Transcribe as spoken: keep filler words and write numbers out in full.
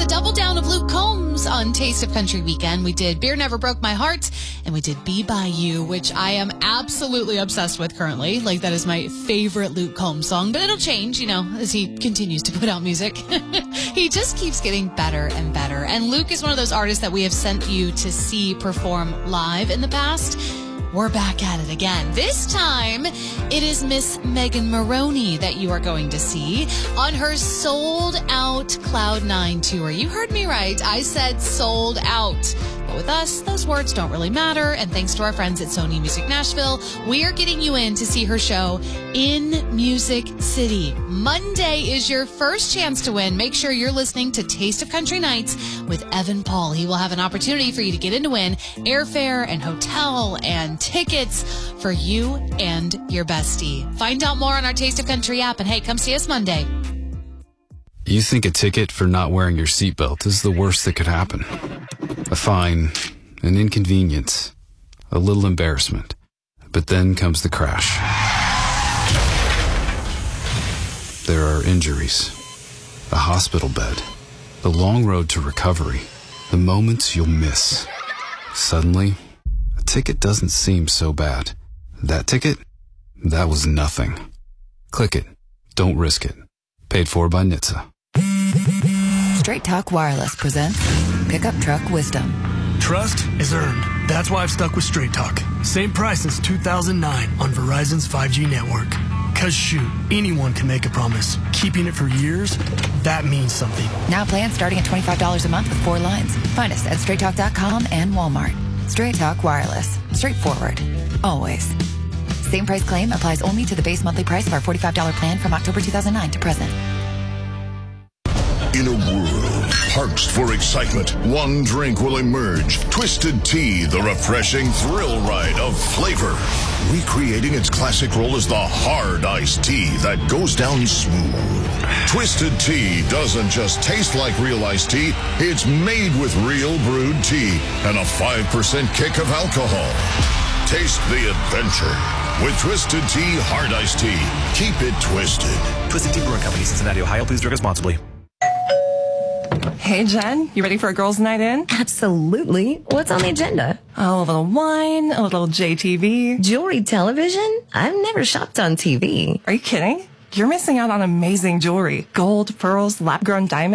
a double down of Luke Combs on Taste of Country Weekend. We did Beer Never Broke My Heart, and we did Be By You, which I am absolutely obsessed with currently. Like, that is my favorite Luke Combs song, but it'll change, you know, as he continues to put out music. He just keeps getting better and better. And Luke is one of those artists that we have sent you to see perform live in the past. We're back at it again. This time, it is Miss Megan Moroney that you are going to see on her sold-out Cloud nine tour. You heard me right. I said sold out. But with us, those words don't really matter. And thanks to our friends at Sony Music Nashville, we are getting you in to see her show in Music City. Monday is your first chance to win. Make sure you're listening to Taste of Country Nights with Evan Paul. He will have an opportunity for you to get in to win airfare and hotel and tickets for you and your bestie. Find out more on our Taste of Country app. And hey, come see us Monday. You think a ticket for not wearing your seatbelt is the worst that could happen. A fine, an inconvenience, a little embarrassment. But then comes the crash. There are injuries, a hospital bed, the long road to recovery, the moments you'll miss. Suddenly, a ticket doesn't seem so bad. That ticket? That was nothing. Click it. Don't risk it. Paid for by N H T S A. Straight Talk Wireless presents Pickup Truck Wisdom. Trust is earned. That's why I've stuck with Straight Talk. Same price since two thousand nine on Verizon's five G network. Cause shoot, anyone can make a promise. Keeping it for years, that means something. Now plans starting at twenty-five dollars a month with four lines. Find us at straight talk dot com and Walmart. Straight Talk Wireless. Straightforward. Always. Same price claim applies only to the base monthly price of our forty-five dollars plan from October two thousand nine to present. In a world parched for excitement, one drink will emerge. Twisted Tea, the refreshing thrill ride of flavor. Recreating its classic role as the hard iced tea that goes down smooth. Twisted Tea doesn't just taste like real iced tea, it's made with real brewed tea and a five percent kick of alcohol. Taste the adventure with Twisted Tea Hard Iced Tea. Keep it twisted. Twisted Tea Brewing Company, Cincinnati, Ohio. Please drink responsibly. Hey, Jen, you ready for a girls' night in? Absolutely. What's on the agenda? Oh, a little wine, a little J T V. Jewelry television? I've never shopped on T V. Are you kidding? You're missing out on amazing jewelry. Gold, pearls, lab-grown diamonds.